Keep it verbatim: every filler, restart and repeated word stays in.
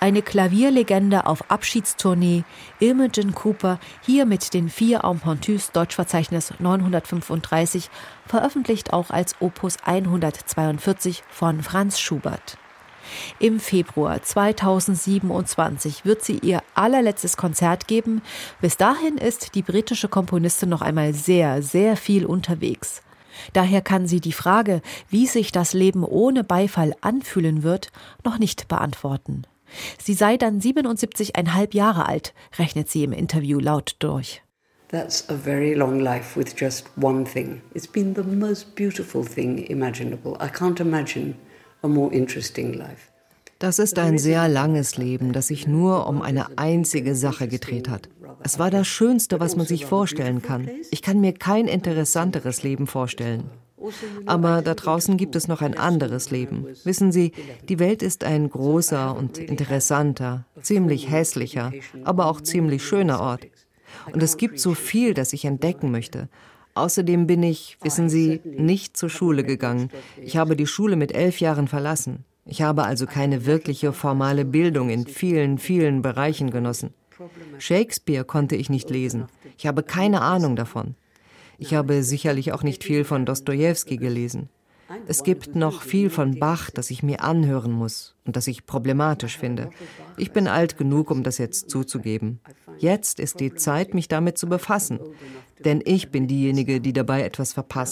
Eine Klavierlegende auf Abschiedstournee, Imogen Cooper, hier mit den vier Impromptus Deutschverzeichnis neunhundertfünfunddreißig, veröffentlicht auch als Opus hundertzweiundvierzig von Franz Schubert. Im Februar zweitausendsiebenundzwanzig wird sie ihr allerletztes Konzert geben. Bis dahin ist die britische Komponistin noch einmal sehr, sehr viel unterwegs. Daher kann sie die Frage, wie sich das Leben ohne Beifall anfühlen wird, noch nicht beantworten. Sie sei dann siebenundsiebzig Komma fünf Jahre alt, rechnet sie im Interview laut durch. That's a very long life with just one thing. It's been the most beautiful thing imaginable. I can't imagine a more interesting life. Das ist ein sehr langes Leben, das sich nur um eine einzige Sache gedreht hat. Es war das Schönste, was man sich vorstellen kann. Ich kann mir kein interessanteres Leben vorstellen. Aber da draußen gibt es noch ein anderes Leben. Wissen Sie, die Welt ist ein großer und interessanter, ziemlich hässlicher, aber auch ziemlich schöner Ort. Und es gibt so viel, das ich entdecken möchte. Außerdem bin ich, wissen Sie, nicht zur Schule gegangen. Ich habe die Schule mit elf Jahren verlassen. Ich habe also keine wirkliche formale Bildung in vielen, vielen Bereichen genossen. Shakespeare konnte ich nicht lesen. Ich habe keine Ahnung davon. Ich habe sicherlich auch nicht viel von Dostojewski gelesen. Es gibt noch viel von Bach, das ich mir anhören muss und das ich problematisch finde. Ich bin alt genug, um das jetzt zuzugeben. Jetzt ist die Zeit, mich damit zu befassen. Denn ich bin diejenige, die dabei etwas verpasst.